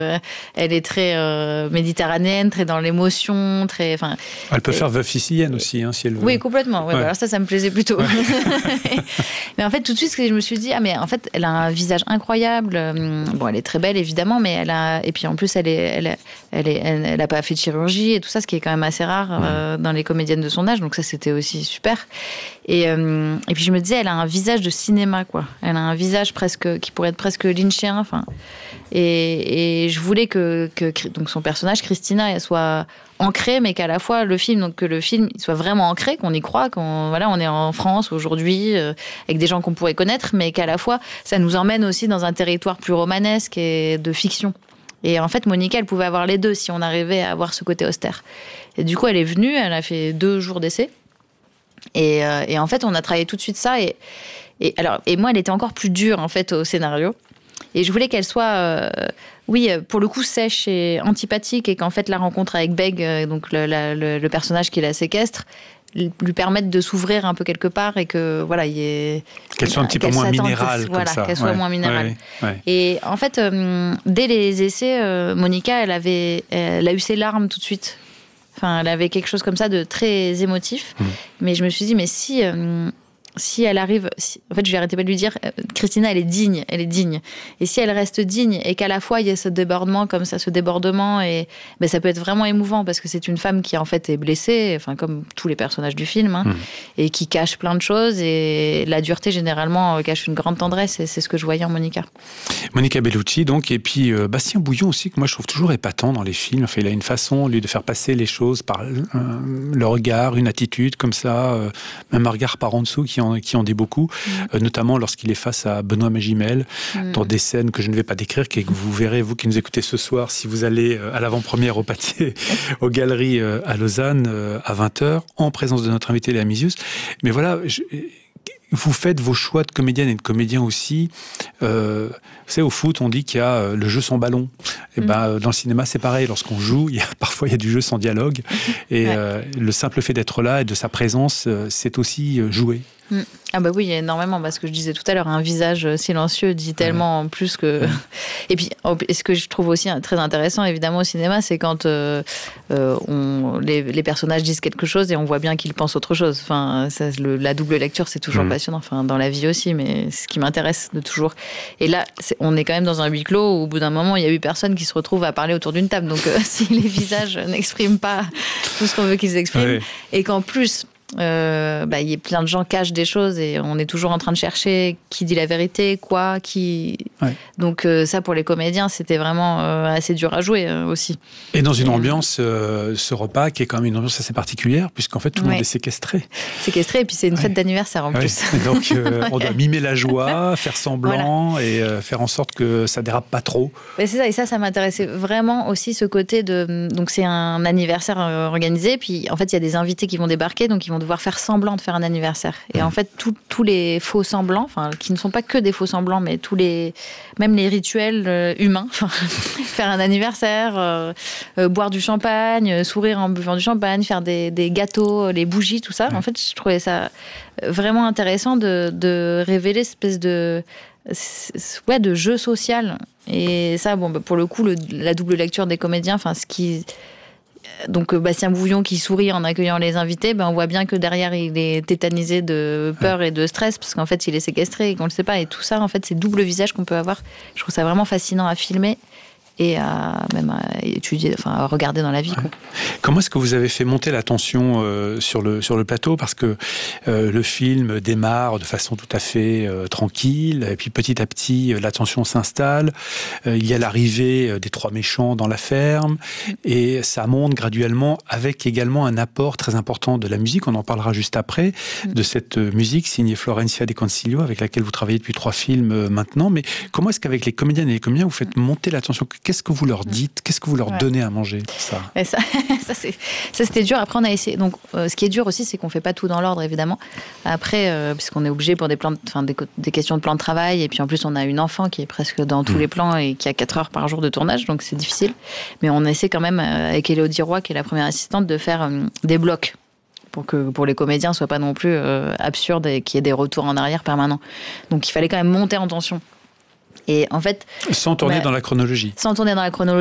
Elle est très méditerranéenne, très dans l'émotion, très. Elle peut faire veuve sicilienne aussi, si elle veut. Oui, complètement. Ouais. Alors ça me plaisait plutôt. Ouais. Mais en fait, tout de suite, je me suis dit, mais en fait, elle a un visage incroyable. Bon, elle est très belle, évidemment, mais et puis en plus, elle a pas fait de chirurgie et tout ça, ce qui est quand même assez rare dans les comédiennes de son âge. Donc ça, c'était aussi super. Et puis je me disais, elle a un visage de cinéma, quoi. Elle a un visage qui pourrait être presque lynchien. Et je voulais que donc son personnage, Christina, elle soit ancrée, mais qu'à la fois le film soit vraiment ancré, qu'on y croit, on est en France aujourd'hui, avec des gens qu'on pourrait connaître, mais qu'à la fois ça nous emmène aussi dans un territoire plus romanesque et de fiction. Et en fait, Monica, elle pouvait avoir les deux si on arrivait à avoir ce côté austère. Et du coup, elle est venue, elle a fait 2 jours d'essai. Et en fait, on a travaillé tout de suite ça. Et moi, elle était encore plus dure, en fait, au scénario. Et je voulais qu'elle soit, pour le coup, sèche et antipathique, et qu'en fait, la rencontre avec Beg, donc le personnage qui la séquestre, lui permette de s'ouvrir un peu quelque part, et que voilà, qu'elle soit un petit peu moins minérale, comme ça. Qu'elle soit moins minérale. Ouais. Et en fait, dès les essais, Monica, elle a eu ses larmes tout de suite. Elle avait quelque chose comme ça de très émotif. Mais je me suis dit, mais si elle arrive... En fait, je vais arrêter pas de lui dire, Christina, elle est digne. Et si elle reste digne, et qu'à la fois, il y a ce débordement, et ça peut être vraiment émouvant, parce que c'est une femme qui, en fait, est blessée, comme tous les personnages du film, et qui cache plein de choses, et la dureté, généralement, cache une grande tendresse, et c'est ce que je voyais en Monica. Monica Bellucci, donc, et puis Bastien Bouillon aussi, que moi, je trouve toujours épatant dans les films. Il a une façon, lui, de faire passer les choses par le regard, une attitude, comme ça, même un regard par en dessous, qui en dit beaucoup, notamment lorsqu'il est face à Benoît Magimel, dans des scènes que je ne vais pas décrire, que vous verrez, vous qui nous écoutez ce soir, si vous allez à l'avant-première au Pâtier, aux Galeries à Lausanne, à 20h, en présence de notre invité Léa Misius. Mais voilà, vous faites vos choix de comédienne et de comédien aussi. Vous savez, au foot, on dit qu'il y a le jeu sans ballon. Et dans le cinéma, c'est pareil. Lorsqu'on joue, parfois il y a du jeu sans dialogue. Et le simple fait d'être là et de sa présence, c'est aussi jouer. Ah bah oui, énormément, parce que je disais tout à l'heure, un visage silencieux dit tellement plus que... Et puis, ce que je trouve aussi très intéressant, évidemment, au cinéma, c'est quand les personnages disent quelque chose et on voit bien qu'ils pensent autre chose. La double lecture, c'est toujours passionnant. Dans la vie aussi, mais c'est ce qui m'intéresse de toujours. Et là, on est quand même dans un huis clos où, au bout d'un moment, il y a 8 personnes qui se retrouvent à parler autour d'une table. Donc, si les visages n'expriment pas tout ce qu'on veut qu'ils expriment, et qu'en plus... y a plein de gens cachent des choses, et on est toujours en train de chercher qui dit la vérité, qui... Donc ça, pour les comédiens, c'était vraiment assez dur à jouer aussi. Et dans une ambiance, ce repas qui est quand même une ambiance assez particulière, puisqu'en fait tout le monde est séquestré, et puis c'est une fête d'anniversaire en plus. Donc on doit mimer la joie, faire semblant, et faire en sorte que ça dérape pas trop. Mais c'est ça, et ça m'intéressait vraiment aussi, ce côté de... Donc c'est un anniversaire organisé, puis en fait il y a des invités qui vont débarquer, donc ils vont devoir faire semblant de faire un anniversaire. Et en fait, tous les faux semblants, qui ne sont pas que des faux semblants, mais même les rituels humains, faire un anniversaire, boire du champagne, sourire en buvant du champagne, faire des gâteaux, les bougies, tout ça. En fait, je trouvais ça vraiment intéressant de révéler cette espèce de jeu social. Et ça, pour le coup, la double lecture des comédiens, Donc Bastien Bouillon qui sourit en accueillant les invités, on voit bien que derrière il est tétanisé de peur et de stress, parce qu'en fait il est séquestré et qu'on ne le sait pas, et tout ça, en fait, c'est double visage qu'on peut avoir. Je trouve ça vraiment fascinant à filmer et même à étudier, à regarder dans la vie. Comment est-ce que vous avez fait monter la tension sur le plateau ? Parce que le film démarre de façon tout à fait tranquille, et puis petit à petit, la tension s'installe. Il y a l'arrivée des 3 méchants dans la ferme, et ça monte graduellement, avec également un apport très important de la musique. On en parlera juste après, de cette musique signée Florencia De Concilio, avec laquelle vous travaillez depuis 3 films maintenant. Mais comment est-ce qu'avec les comédiennes et les comédiens, vous faites monter la tension ? Qu'est-ce que vous leur dites ? Qu'est-ce que vous leur donnez à manger, tout ça ? Ça, c'était dur. Après, on a essayé. Donc, ce qui est dur aussi, c'est qu'on ne fait pas tout dans l'ordre, évidemment. Après, puisqu'on est obligé pour des questions de plan de travail. Et puis, en plus, on a une enfant qui est presque dans tous les plans et qui a 4 heures par jour de tournage. Donc, c'est difficile. Mais on essaie quand même, avec Élodie Roy, qui est la première assistante, de faire des blocs, pour que pour les comédiens, ce soit pas non plus absurde et qu'il y ait des retours en arrière permanents. Donc, il fallait quand même monter en tension. Et en fait, sans tourner dans la chronologie. Sans tourner dans la chronologie.